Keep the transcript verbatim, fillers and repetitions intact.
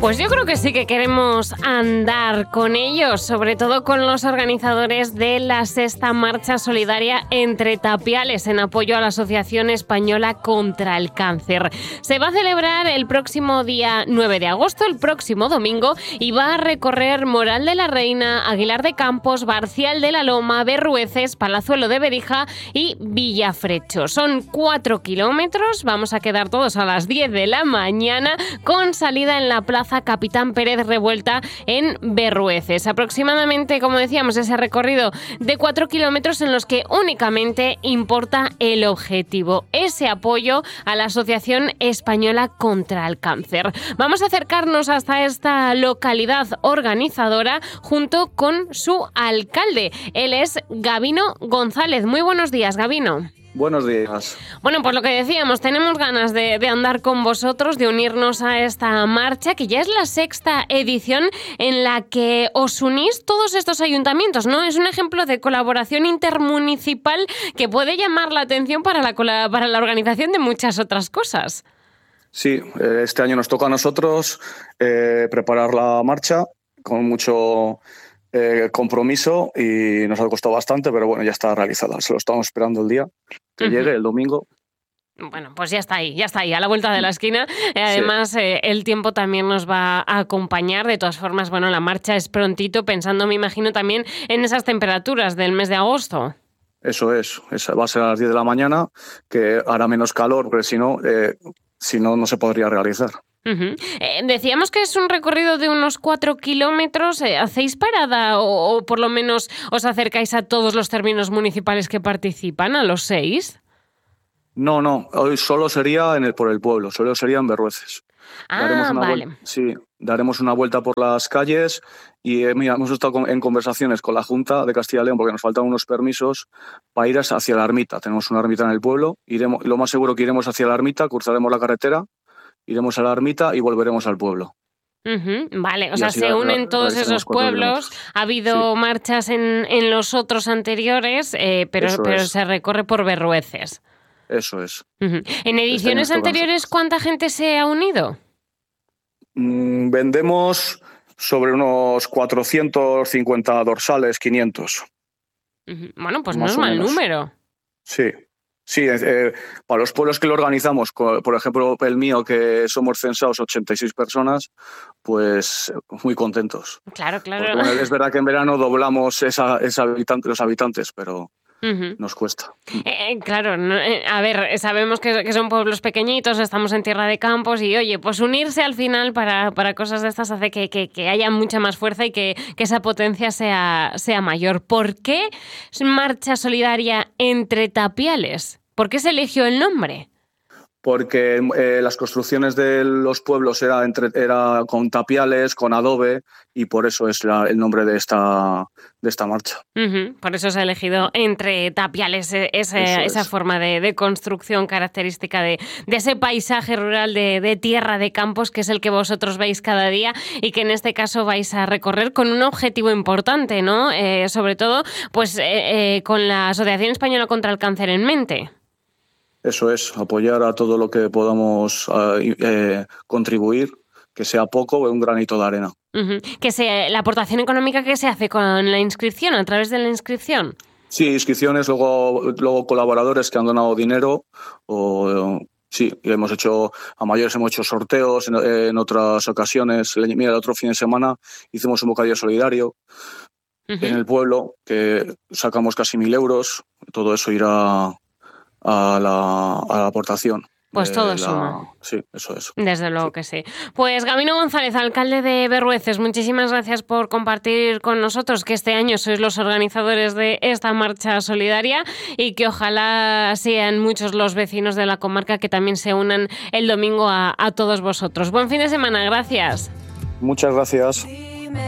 Pues yo creo que sí que queremos andar con ellos, sobre todo con los organizadores de la sexta marcha solidaria Entre Tapiales en apoyo a la Asociación Española contra el Cáncer. Se va a celebrar el próximo día nueve de agosto, el próximo domingo, y va a recorrer Moral de la Reina, Aguilar de Campos, Barcial de la Loma, Berrueces, Palazuelo de Berija y Villafrecho. Son cuatro kilómetros, vamos a quedar todos a las diez de la mañana con salida en la Plaza Capitán Pérez Revuelta en Berrueces. Aproximadamente, como decíamos, ese recorrido de cuatro kilómetros en los que únicamente importa el objetivo, ese apoyo a la Asociación Española contra el Cáncer. Vamos a acercarnos hasta esta localidad organizadora junto con su alcalde. Él es Gabino González. Muy buenos días, Gabino. Buenos días. Bueno, pues lo que decíamos, tenemos ganas de, de andar con vosotros, de unirnos a esta marcha, que ya es la sexta edición en la que os unís todos estos ayuntamientos, ¿no? Es un ejemplo de colaboración intermunicipal que puede llamar la atención para la, para la organización de muchas otras cosas. Sí, este año nos toca a nosotros eh, preparar la marcha con mucho eh, compromiso y nos ha costado bastante, pero bueno, ya está realizada. Se lo estamos esperando el día que uh-huh. llegue, el domingo. Bueno, pues ya está ahí, ya está ahí, a la vuelta de la esquina. Además, sí. eh, el tiempo también nos va a acompañar. De todas formas, bueno, la marcha es prontito, pensando, me imagino, también en esas temperaturas del mes de agosto. Eso es, Esa va a ser a las diez de la mañana, que hará menos calor, porque si no, eh, si no, no se podría realizar. Uh-huh. Eh, decíamos que es un recorrido de unos cuatro kilómetros. Eh, ¿Hacéis parada o, o por lo menos os acercáis a todos los términos municipales que participan, a los seis? No, no, hoy solo sería en el, por el pueblo, solo sería en Berrueces. Ah, daremos una vale. Vuelta, sí, daremos una vuelta por las calles y eh, mira, hemos estado en conversaciones con la Junta de Castilla y León porque nos faltan unos permisos para ir hacia la ermita. Tenemos una ermita en el pueblo, iremos, lo más seguro que iremos hacia la ermita, cruzaremos la carretera, iremos a la ermita y volveremos al pueblo. Uh-huh, vale, o y sea, se unen la, todos esos pueblos. Ha habido sí. marchas en, en los otros anteriores, eh, pero, pero se recorre por Berrueces. Eso es. Uh-huh. ¿En ediciones este anteriores cuánta gente se ha unido? Mm, vendemos sobre unos cuatrocientos cincuenta dorsales, quinientos. Uh-huh. Bueno, pues Más no es mal menos. número. Sí. Sí, eh, para los pueblos que lo organizamos, por ejemplo el mío, que somos censados ochenta y seis personas, pues muy contentos. Claro, claro. Porque, bueno, es verdad que en verano doblamos esa, esa habitante, los habitantes, pero uh-huh. nos cuesta. Eh, claro, no, eh, a ver, sabemos que, que son pueblos pequeñitos, estamos en tierra de campos y, oye, pues unirse al final para, para cosas de estas hace que, que, que haya mucha más fuerza y que, que esa potencia sea, sea mayor. ¿Por qué marcha solidaria Entre Tapiales? ¿Por qué se eligió el nombre? Porque eh, las construcciones de los pueblos era, entre, era con tapiales, con adobe, y por eso es la, el nombre de esta, de esta marcha. Uh-huh. Por eso se ha elegido Entre Tapiales, ese, esa es. forma de, de construcción característica de, de ese paisaje rural de, de tierra de campos, que es el que vosotros veis cada día y que en este caso vais a recorrer con un objetivo importante, ¿no? Eh, sobre todo, pues eh, eh, con la Asociación Española contra el Cáncer en mente. Eso es, apoyar a todo lo que podamos eh, eh, contribuir, que sea poco o un granito de arena. Uh-huh. Que sea la aportación económica que se hace con la inscripción, a través de la inscripción. Sí, inscripciones, luego, luego colaboradores que han donado dinero, o sí, hemos hecho, a mayores hemos hecho sorteos en, en otras ocasiones. Mira, el otro fin de semana hicimos un bocadillo solidario uh-huh. en el pueblo, que sacamos casi mil euros, todo eso irá A la, a la aportación. Pues todo la... suma. Sí, eso es. Desde luego sí. que sí. Pues Gabino González, alcalde de Berrueces, muchísimas gracias por compartir con nosotros que este año sois los organizadores de esta marcha solidaria y que ojalá sean muchos los vecinos de la comarca que también se unan el domingo a, a todos vosotros. Buen fin de semana, gracias. Muchas gracias.